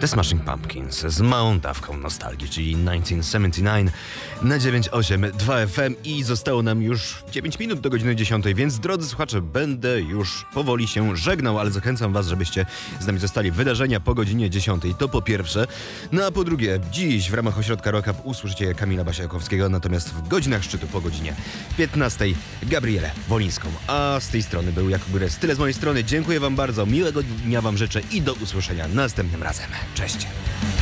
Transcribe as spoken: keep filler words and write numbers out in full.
The Smashing Pumpkins z małą dawką nostalgii, czyli tysiąc dziewięćset siedemdziesiąt dziewięć na dziewięć osiem dwa F M i zostało nam już dziewięć minut do godziny dziesiątej, więc drodzy słuchacze, będę już powoli się żegnał, ale zachęcam was, żebyście z nami zostali. Wydarzenia po godzinie dziesiątej, to po pierwsze. No a po drugie, dziś w ramach Ośrodka Rock Up usłyszycie Kamila Basiakowskiego, natomiast w godzinach szczytu po godzinie piętnastej Gabrielę Wolińską. A z tej strony był Jakub Gres. Tyle z mojej strony. Dziękuję wam bardzo, miłego dnia wam życzę i do usłyszenia następnym razem. Cześć!